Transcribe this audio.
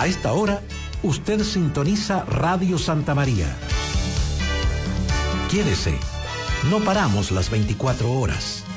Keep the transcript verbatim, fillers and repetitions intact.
A esta hora, usted sintoniza Radio Santa María. Quédese, no paramos las veinticuatro horas.